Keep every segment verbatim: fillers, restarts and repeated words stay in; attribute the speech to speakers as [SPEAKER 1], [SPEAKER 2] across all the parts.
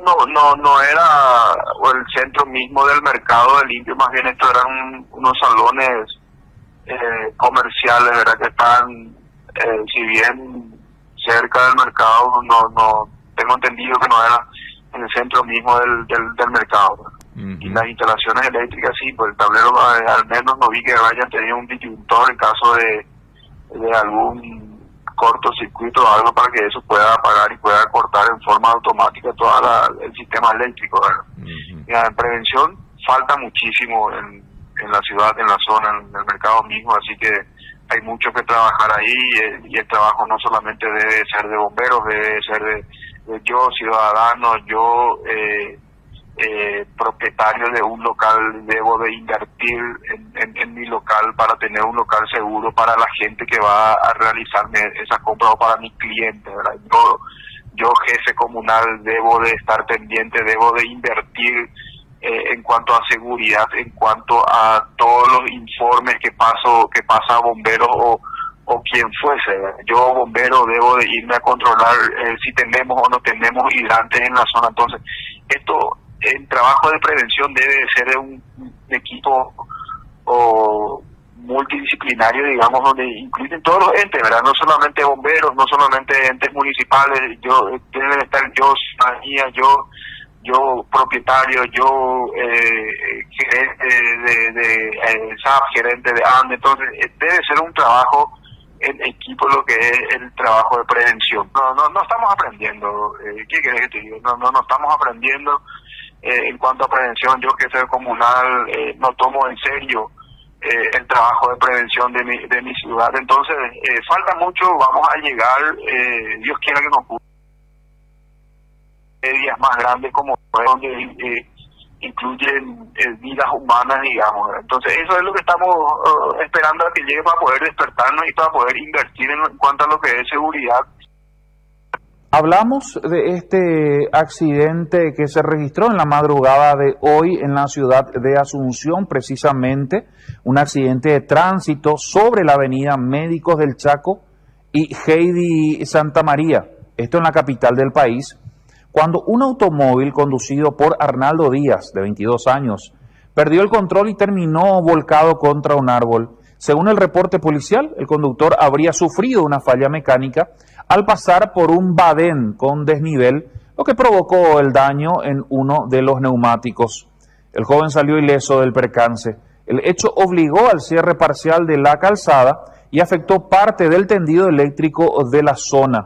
[SPEAKER 1] no, no, no era el centro mismo del mercado de limpio, más bien esto eran unos salones eh, comerciales, ¿verdad? Que están, eh, si bien cerca del mercado, no, no, tengo entendido que no era en el centro mismo del, del, del mercado. Uh-huh. Y las instalaciones eléctricas sí, pues el tablero eh, al menos no vi que hayan tenido un disyuntor en caso de, de algún cortocircuito o algo para que eso pueda apagar y pueda cortar en forma automática todo el sistema eléctrico, ¿verdad? Uh-huh. Y en prevención falta muchísimo en, en la ciudad, en la zona, en el mercado mismo, así que hay mucho que trabajar ahí y, y el trabajo no solamente debe ser de bomberos, debe ser de, de yo, ciudadano, yo eh, eh, propietario de un local, debo de invertir en, en, en mi local para tener un local seguro para la gente que va a realizarme esa compra o para mi cliente, ¿verdad? Yo, yo jefe comunal debo de estar pendiente, debo de invertir eh, en cuanto a seguridad, en cuanto a todos los informes que paso, que pasa a bomberos o o quien fuese. Yo, bombero, debo de irme a controlar eh, si tenemos o no tenemos hidrantes en la zona. Entonces, esto, el trabajo de prevención debe de ser de un, un equipo o multidisciplinario, digamos, donde incluyen todos los entes, ¿verdad? No solamente bomberos, no solamente entes municipales, yo debe de estar yo, ciudadanía, yo, yo propietario, yo eh, gerente de, de eh, S A P, gerente de A N D E. Entonces, debe ser un trabajo en equipo, lo que es el trabajo de prevención. No, no, no estamos aprendiendo. Eh, ¿Qué querés que te diga? No, no, no estamos aprendiendo eh, en cuanto a prevención. Yo, que soy comunal, eh, no tomo en serio eh, el trabajo de prevención de mi, de mi ciudad. Entonces, eh, falta mucho, vamos a llegar, eh, Dios quiera que nos pueda, días más grandes como donde eh, incluyen eh, vidas humanas, digamos. Entonces, eso es lo que estamos uh, esperando a que llegue para poder despertarnos y para poder invertir en, en cuanto a lo que es seguridad.
[SPEAKER 2] Hablamos de este accidente que se registró en la madrugada de hoy en la ciudad de Asunción, precisamente un accidente de tránsito sobre la avenida Médicos del Chaco y Heidi Santa María, esto en la capital del país, cuando un automóvil conducido por Arnaldo Díaz, de veintidós años, perdió el control y terminó volcado contra un árbol. Según el reporte policial, el conductor habría sufrido una falla mecánica al pasar por un badén con desnivel, lo que provocó el daño en uno de los neumáticos. El joven salió ileso del percance. El hecho obligó al cierre parcial de la calzada y afectó parte del tendido eléctrico de la zona.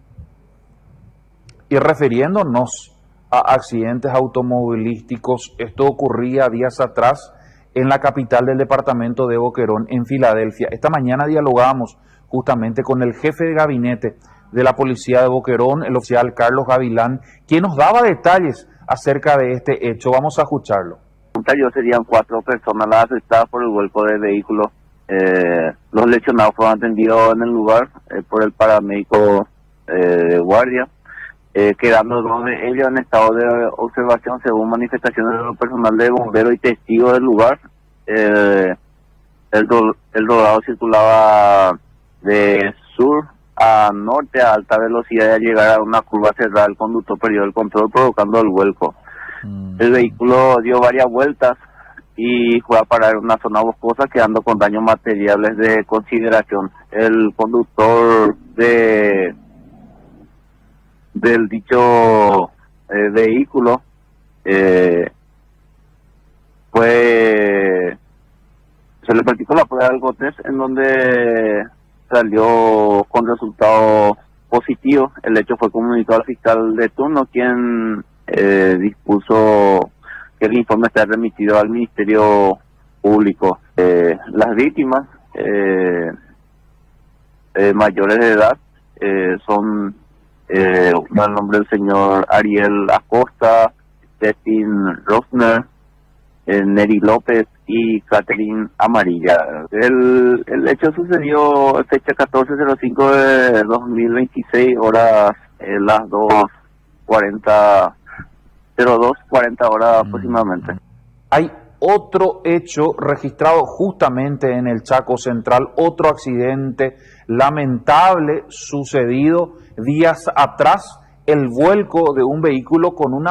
[SPEAKER 2] Y refiriéndonos a accidentes automovilísticos, esto ocurría días atrás en la capital del departamento de Boquerón, en Filadelfia. Esta mañana dialogamos justamente con el jefe de gabinete de la policía de Boquerón, el oficial Carlos Gavilán, quien nos daba detalles acerca de este hecho. Vamos a escucharlo.
[SPEAKER 3] Serían cuatro personas las afectadas por el vuelco del vehículo. Eh, los lesionados fueron atendidos en el lugar eh, por el paramédico eh, de guardia. Eh, quedando dos de ellos en estado de observación según manifestaciones del personal de bomberos y testigos del lugar. Eh, el, el rodado circulaba de sur a norte a alta velocidad y al llegar a una curva cerrada el conductor perdió el control provocando el vuelco. Mm. El vehículo dio varias vueltas y fue a parar en una zona boscosa quedando con daños materiales de consideración. El conductor de del dicho eh, vehículo eh, fue se le practicó la prueba del alcotest en donde salió con resultado positivo. El hecho fue comunicado al fiscal de turno, quien eh, dispuso que el informe esté remitido al Ministerio Público. Eh, las víctimas eh, eh, mayores de edad eh, son Eh, el nombre del señor Ariel Acosta, Justin Rosner, eh, Neri López y Catherine Amarilla. El, el hecho sucedió fecha catorce cero cinco de dos mil veintiséis, horas eh, las dos cuarenta, cero dos cuarenta horas aproximadamente.
[SPEAKER 2] Hay otro hecho registrado justamente en el Chaco Central, otro accidente lamentable sucedido días atrás, el vuelco de un vehículo con una